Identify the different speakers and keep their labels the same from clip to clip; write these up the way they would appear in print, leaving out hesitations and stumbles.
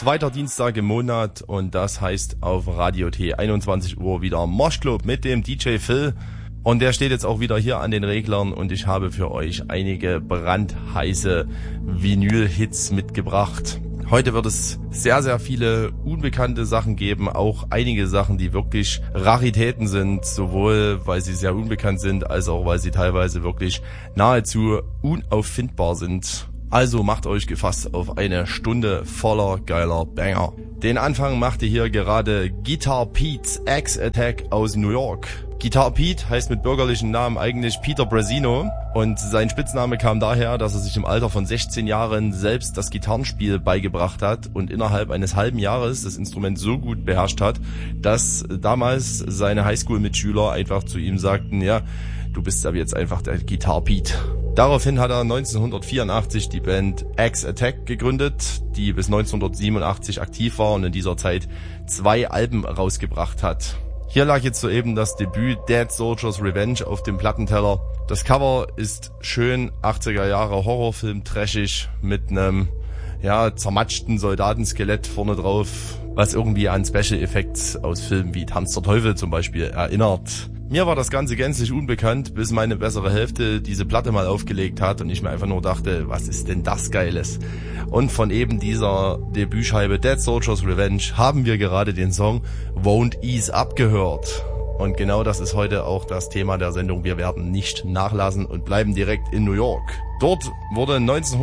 Speaker 1: Zweiter Dienstag im Monat und das heißt auf Radio T 21 Uhr wieder Moshclub mit dem DJ Phil. Und der steht jetzt auch wieder hier an den Reglern und ich habe für euch einige brandheiße Vinyl-Hits mitgebracht. Heute wird es sehr, sehr viele unbekannte Sachen geben, auch einige Sachen, die wirklich Raritäten sind, sowohl weil sie sehr unbekannt sind, als auch weil sie teilweise wirklich nahezu unauffindbar sind. Also macht euch gefasst auf eine Stunde voller geiler Banger. Den Anfang machte hier gerade Guitar Pete's X-Attack aus New York. Guitar Pete heißt mit bürgerlichen Namen eigentlich Peter Bresino und sein Spitzname kam daher, dass er sich im Alter von 16 Jahren selbst das Gitarrenspiel beigebracht hat und innerhalb eines halben Jahres das Instrument so gut beherrscht hat, dass damals seine Highschool-Mitschüler einfach zu ihm sagten, ja, du bist aber jetzt einfach der Guitar Pete. Daraufhin hat er 1984 die Band X-Attack gegründet, die bis 1987 aktiv war und in dieser Zeit 2 Alben rausgebracht hat. Hier lag jetzt soeben das Debüt Dead Soldier's Revenge auf dem Plattenteller. Das Cover ist schön 80er Jahre Horrorfilm trashig mit einem zermatschten Soldatenskelett vorne drauf, was irgendwie an Special Effects aus Filmen wie Tanz der Teufel zum Beispiel erinnert. Mir war das Ganze gänzlich unbekannt, bis meine bessere Hälfte diese Platte mal aufgelegt hat und ich mir einfach nur dachte, was ist denn das Geiles? Und von eben dieser Debütscheibe Dead Soldier's Revenge haben wir gerade den Song Won't Ease Up gehört. Und genau das ist heute auch das Thema der Sendung. Wir werden nicht nachlassen und bleiben direkt in New York. Dort wurde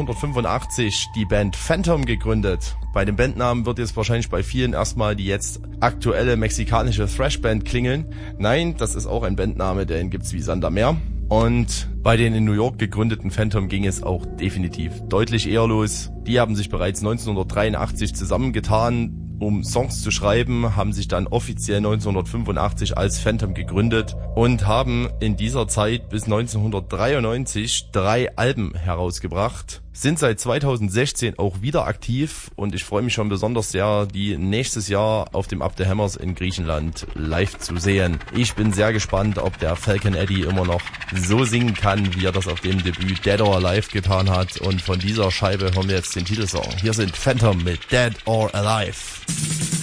Speaker 1: 1985 die Band Phantom gegründet. Bei dem Bandnamen wird jetzt wahrscheinlich bei vielen erstmal die jetzt aktuelle mexikanische Thrashband klingeln. Nein, das ist auch ein Bandname, den gibt's wie Sand am Meer. Und bei den in New York gegründeten Phantom ging es auch definitiv deutlich eher los. Die haben sich bereits 1983 zusammengetan, um Songs zu schreiben, haben sich dann offiziell 1985 als Phantom gegründet und haben in dieser Zeit bis 1993 3 Alben herausgebracht, sind seit 2016 auch wieder aktiv und ich freue mich schon besonders sehr, die nächstes Jahr auf dem Up the Hammers in Griechenland live zu sehen. Ich bin sehr gespannt, ob der Falcon Eddie immer noch so singen kann, wie er das auf dem Debüt Dead or Alive getan hat, und von dieser Scheibe hören wir jetzt den Titelsong. Hier sind Phantom mit Dead or Alive.